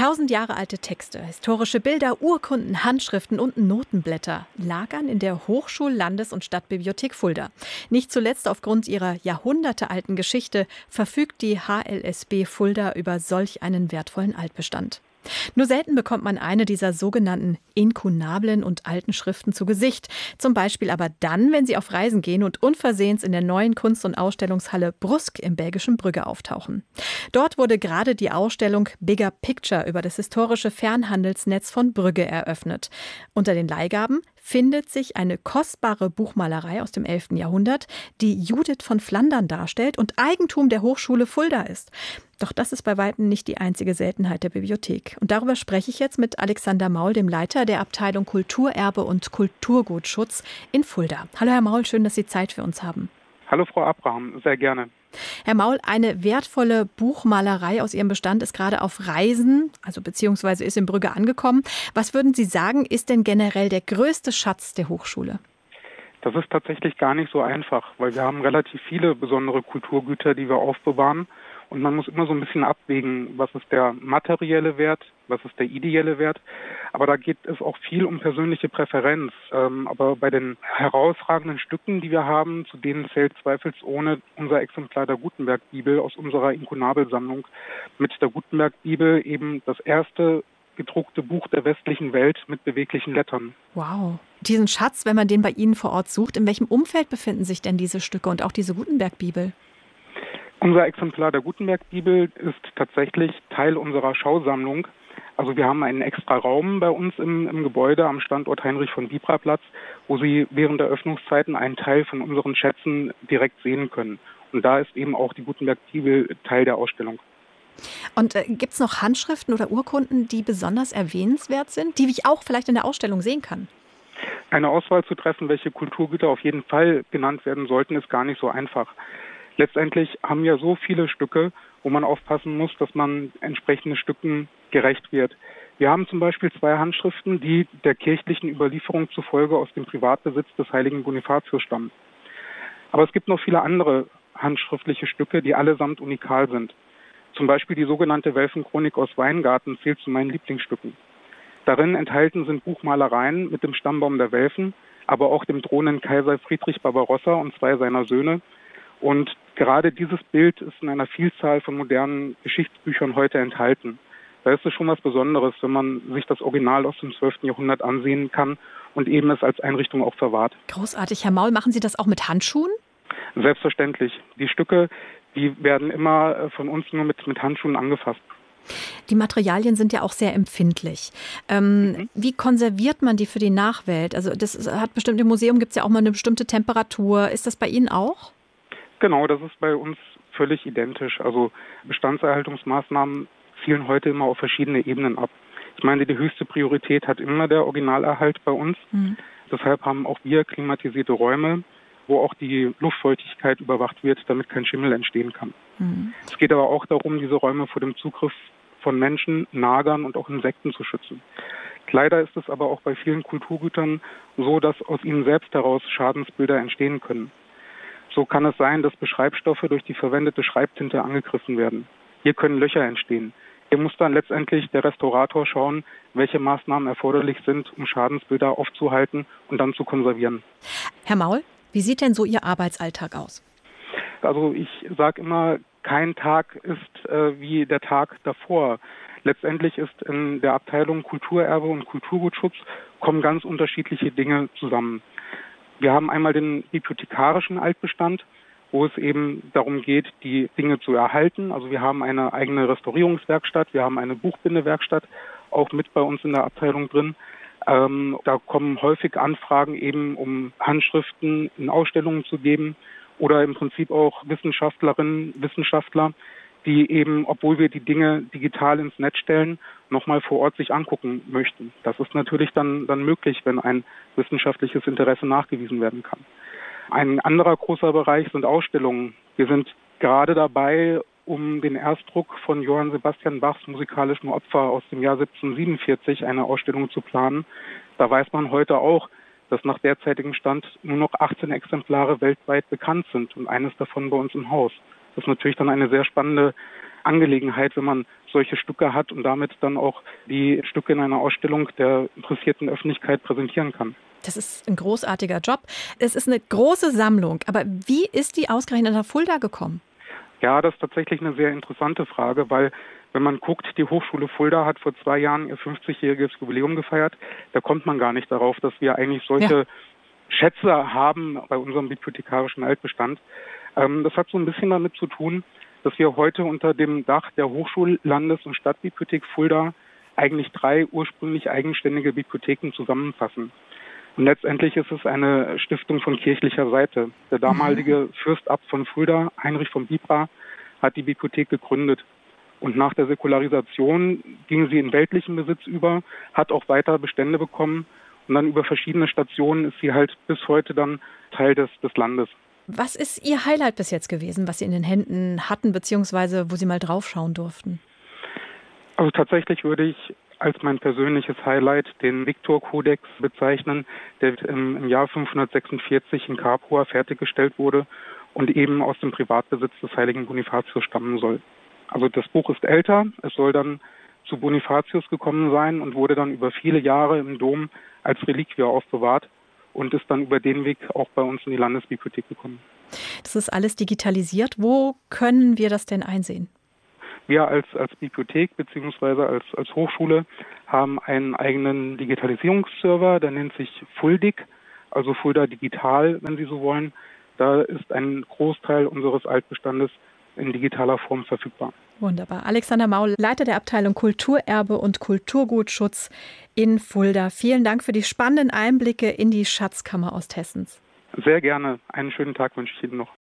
1000 Jahre alte Texte, historische Bilder, Urkunden, Handschriften und Notenblätter lagern in der Hochschul-, Landes- und Stadtbibliothek Fulda. Nicht zuletzt aufgrund ihrer jahrhundertealten Geschichte verfügt die HLSB Fulda über solch einen wertvollen Altbestand. Nur selten bekommt man eine dieser sogenannten inkunablen und alten Schriften zu Gesicht. Zum Beispiel aber dann, wenn sie auf Reisen gehen und unversehens in der neuen Kunst- und Ausstellungshalle Brusk im belgischen Brügge auftauchen. Dort wurde gerade die Ausstellung Bigger Picture über das historische Fernhandelsnetz von Brügge eröffnet. Unter den Leihgaben findet sich eine kostbare Buchmalerei aus dem 11. Jahrhundert, die Judith von Flandern darstellt und Eigentum der Hochschule Fulda ist. Doch das ist bei weitem nicht die einzige Seltenheit der Bibliothek. Und darüber spreche ich jetzt mit Alexander Maul, dem Leiter der Abteilung Kulturerbe und Kulturgutschutz in Fulda. Hallo Herr Maul, schön, dass Sie Zeit für uns haben. Hallo Frau Abraham, sehr gerne. Herr Maul, eine wertvolle Buchmalerei aus Ihrem Bestand ist gerade auf Reisen, also beziehungsweise ist in Brügge angekommen. Was würden Sie sagen, ist denn generell der größte Schatz der Hochschule? Das ist tatsächlich gar nicht so einfach, weil wir haben relativ viele besondere Kulturgüter, die wir aufbewahren. Und man muss immer so ein bisschen abwägen, was ist der materielle Wert, was ist der ideelle Wert. Aber da geht es auch viel um persönliche Präferenz. Aber bei den herausragenden Stücken, die wir haben, zu denen zählt zweifelsohne unser Exemplar der Gutenberg-Bibel aus unserer Inkunabelsammlung. Mit der Gutenberg-Bibel eben das erste gedruckte Buch der westlichen Welt mit beweglichen Lettern. Wow. Diesen Schatz, wenn man den bei Ihnen vor Ort sucht, in welchem Umfeld befinden sich denn diese Stücke und auch diese Gutenberg-Bibel? Unser Exemplar der Gutenberg-Bibel ist tatsächlich Teil unserer Schausammlung. Also wir haben einen extra Raum bei uns im Gebäude am Standort Heinrich-von-Bibra-Platz, wo Sie während der Öffnungszeiten einen Teil von unseren Schätzen direkt sehen können. Und da ist eben auch die Gutenberg-Bibel Teil der Ausstellung. Und gibt es noch Handschriften oder Urkunden, die besonders erwähnenswert sind, die ich auch vielleicht in der Ausstellung sehen kann? Eine Auswahl zu treffen, welche Kulturgüter auf jeden Fall genannt werden sollten, ist gar nicht so einfach. Letztendlich haben wir so viele Stücke, wo man aufpassen muss, dass man entsprechenden Stücken gerecht wird. Wir haben zum Beispiel 2 Handschriften, die der kirchlichen Überlieferung zufolge aus dem Privatbesitz des heiligen Bonifatius stammen. Aber es gibt noch viele andere handschriftliche Stücke, die allesamt unikal sind. Zum Beispiel die sogenannte Welfenchronik aus Weingarten zählt zu meinen Lieblingsstücken. Darin enthalten sind Buchmalereien mit dem Stammbaum der Welfen, aber auch dem drohenden Kaiser Friedrich Barbarossa und 2 seiner Söhne. Und gerade dieses Bild ist in einer Vielzahl von modernen Geschichtsbüchern heute enthalten. Da ist es schon was Besonderes, wenn man sich das Original aus dem 12. Jahrhundert ansehen kann und eben es als Einrichtung auch verwahrt. Großartig. Herr Maul, machen Sie das auch mit Handschuhen? Selbstverständlich. Die Stücke, die werden immer von uns nur mit Handschuhen angefasst. Die Materialien sind ja auch sehr empfindlich. Wie konserviert man die für die Nachwelt? Also das hat bestimmt im Museum gibt es ja auch mal eine bestimmte Temperatur. Ist das bei Ihnen auch? Genau, das ist bei uns völlig identisch. Also Bestandserhaltungsmaßnahmen zielen heute immer auf verschiedene Ebenen ab. Ich meine, die höchste Priorität hat immer der Originalerhalt bei uns. Deshalb haben auch wir klimatisierte Räume, wo auch die Luftfeuchtigkeit überwacht wird, damit kein Schimmel entstehen kann. Es geht aber auch darum, diese Räume vor dem Zugriff von Menschen, Nagern und auch Insekten zu schützen. Leider ist es aber auch bei vielen Kulturgütern so, dass aus ihnen selbst heraus Schadensbilder entstehen können. So kann es sein, dass Beschreibstoffe durch die verwendete Schreibtinte angegriffen werden. Hier können Löcher entstehen. Hier muss dann letztendlich der Restaurator schauen, welche Maßnahmen erforderlich sind, um Schadensbilder aufzuhalten und dann zu konservieren. Herr Maul, wie sieht denn so Ihr Arbeitsalltag aus? Also ich sage immer, kein Tag ist wie der Tag davor. Letztendlich ist in der Abteilung Kulturerbe und Kulturgutschutz kommen ganz unterschiedliche Dinge zusammen. Wir haben einmal den bibliothekarischen Altbestand, wo es eben darum geht, die Dinge zu erhalten. Also wir haben eine eigene Restaurierungswerkstatt, wir haben eine Buchbindewerkstatt auch mit bei uns in der Abteilung drin. Da kommen häufig Anfragen eben, um Handschriften in Ausstellungen zu geben oder im Prinzip auch Wissenschaftlerinnen, Wissenschaftler, die eben, obwohl wir die Dinge digital ins Netz stellen, nochmal vor Ort sich angucken möchten. Das ist natürlich dann möglich, wenn ein wissenschaftliches Interesse nachgewiesen werden kann. Ein anderer großer Bereich sind Ausstellungen. Wir sind gerade dabei, um den Erstdruck von Johann Sebastian Bachs musikalischen Opfer aus dem Jahr 1747 eine Ausstellung zu planen. Da weiß man heute auch, dass nach derzeitigem Stand nur noch 18 Exemplare weltweit bekannt sind und eines davon bei uns im Haus. Das ist natürlich dann eine sehr spannende Angelegenheit, wenn man solche Stücke hat und damit dann auch die Stücke in einer Ausstellung der interessierten Öffentlichkeit präsentieren kann. Das ist ein großartiger Job. Es ist eine große Sammlung. Aber wie ist die ausgerechnet nach Fulda gekommen? Ja, das ist tatsächlich eine sehr interessante Frage, weil wenn man guckt, die Hochschule Fulda hat vor 2 Jahren ihr 50-jähriges Jubiläum gefeiert. Da kommt man gar nicht darauf, dass wir eigentlich solche Schätze haben bei unserem bibliothekarischen Altbestand. Das hat so ein bisschen damit zu tun, dass wir heute unter dem Dach der Hochschul-, Landes- und Stadtbibliothek Fulda eigentlich 3 ursprünglich eigenständige Bibliotheken zusammenfassen. Und letztendlich ist es eine Stiftung von kirchlicher Seite. Der damalige Fürstabt von Fulda, Heinrich von Bibra, hat die Bibliothek gegründet. Und nach der Säkularisation ging sie in weltlichen Besitz über, hat auch weiter Bestände bekommen. Und dann über verschiedene Stationen ist sie halt bis heute dann Teil des Landes. Was ist Ihr Highlight bis jetzt gewesen, was Sie in den Händen hatten, beziehungsweise wo Sie mal draufschauen durften? Also tatsächlich würde ich als mein persönliches Highlight den Victor-Kodex bezeichnen, der im Jahr 546 in Capua fertiggestellt wurde und eben aus dem Privatbesitz des heiligen Bonifatius stammen soll. Also das Buch ist älter, es soll dann zu Bonifatius gekommen sein und wurde dann über viele Jahre im Dom als Reliquie aufbewahrt und ist dann über den Weg auch bei uns in die Landesbibliothek gekommen. Das ist alles digitalisiert. Wo können wir das denn einsehen? Wir als Bibliothek bzw. als Hochschule haben einen eigenen Digitalisierungsserver, der nennt sich Fuldig, also Fulda Digital, wenn Sie so wollen. Da ist ein Großteil unseres Altbestandes in digitaler Form verfügbar. Wunderbar. Alexander Maul, Leiter der Abteilung Kulturerbe und Kulturgutschutz in Fulda. Vielen Dank für die spannenden Einblicke in die Schatzkammer Osthessens. Sehr gerne. Einen schönen Tag wünsche ich Ihnen noch.